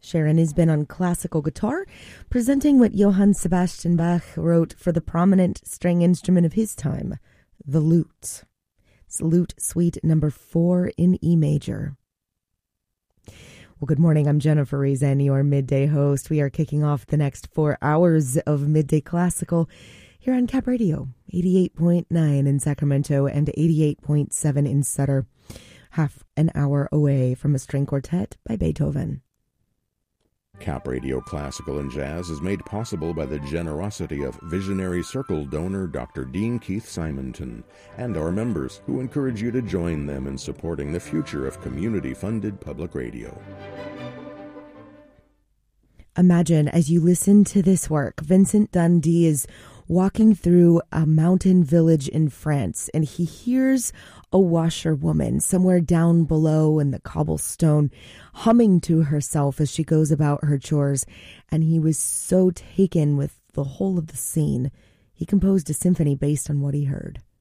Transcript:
Sharon has been on classical guitar, presenting what Johann Sebastian Bach wrote for the prominent string instrument of his time, the lute. It's Lute Suite number 4 in E major. Well, good morning. I'm Jennifer Reason, your midday host. We are kicking off the next 4 hours of Midday Classical here on Cap Radio, 88.9 in Sacramento and 88.7 in Sutter, half an hour away from a string quartet by Beethoven. Cap Radio Classical and Jazz is made possible by the generosity of Visionary Circle donor Dr. Dean Keith Simonton and our members, who encourage you to join them in supporting the future of community-funded public radio. Imagine, as you listen to this work, Vincent Dundee is walking through a mountain village in France, and he hears a washerwoman somewhere down below in the cobblestone humming to herself as she goes about her chores, and he was so taken with the whole of the scene, he composed a symphony based on what he heard.